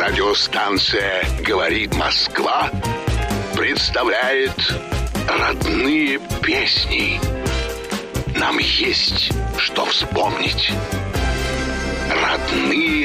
Радиостанция «Говорит Москва» представляет родные песни. Нам есть что вспомнить. Родные